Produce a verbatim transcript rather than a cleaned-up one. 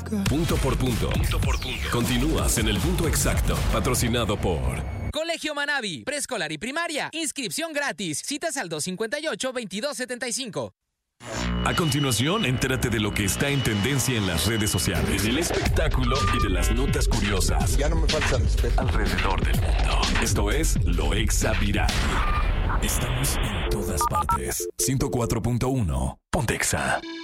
Punto por punto. Punto por punto. Continúas en el punto exacto. Patrocinado por Colegio Manabi, preescolar y primaria. Inscripción gratis. Citas al dos cinco ocho, veintidós setenta y cinco. A continuación, entérate de lo que está en tendencia en las redes sociales, del espectáculo y de las notas curiosas. Ya no me falta respeto. Alrededor del mundo. Esto es Lo Exa Viral. Estamos en todas partes. ciento cuatro punto uno. Ponte Exa.